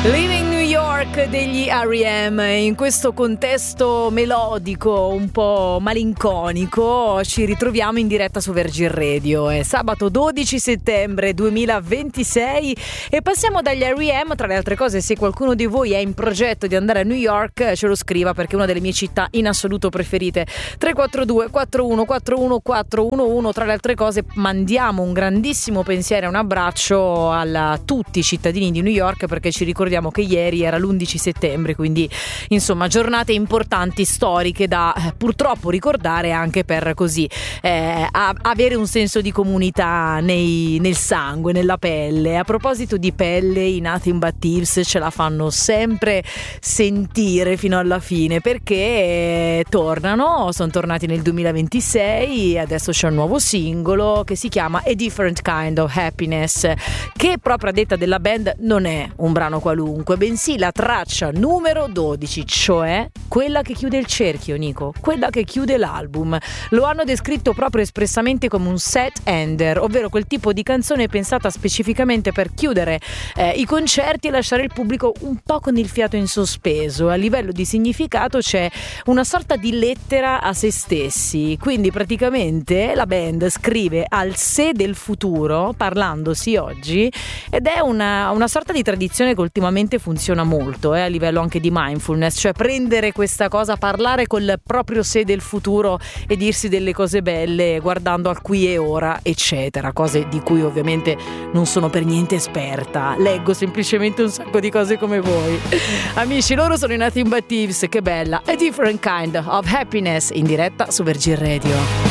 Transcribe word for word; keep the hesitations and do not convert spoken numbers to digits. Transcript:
Living New York degli R E M. In questo contesto melodico un po' malinconico ci ritroviamo in diretta su Virgin Radio. È sabato dodici settembre duemilaventisei e passiamo dagli R E M. Tra le altre cose, se qualcuno di voi è in progetto di andare a New York, ce lo scriva, perché è una delle mie città in assoluto preferite. Tre quattro due quattro uno quattro uno quattro uno uno. Tra le altre cose, mandiamo un grandissimo pensiero e un abbraccio a tutti i cittadini di New York, perché ci ricordiamo che ieri era l'undici settembre, quindi insomma giornate importanti, storiche da eh, purtroppo ricordare, anche per così eh, a, avere un senso di comunità nei, nel sangue, nella pelle. A proposito di pelle, i Nothing But Thieves ce la fanno sempre sentire fino alla fine, perché eh, tornano, sono tornati nel duemilaventisei e adesso c'è un nuovo singolo che si chiama A Different Kind of Happiness, che proprio a detta della band non è un brano qualunque, bensì la traccia numero dodici, cioè quella che chiude il cerchio, Nico, quella che chiude l'album. Lo hanno descritto proprio espressamente come un set ender, ovvero quel tipo di canzone pensata specificamente per chiudere eh, i concerti e lasciare il pubblico un po' con il fiato in sospeso. A livello di significato c'è una sorta di lettera a se stessi, quindi praticamente la band scrive al sé del futuro parlandosi oggi, ed è una, una sorta di tradizione che ultimamente funziona molto eh, a livello anche di mindfulness, cioè prendere questa cosa, parlare col proprio sé del futuro e dirsi delle cose belle guardando al qui e ora, eccetera, cose di cui ovviamente non sono per niente esperta, leggo semplicemente un sacco di cose come voi. Amici, loro sono i Nothing But Thieves, che bella, A Different Kind of Happiness, in diretta su Virgin Radio.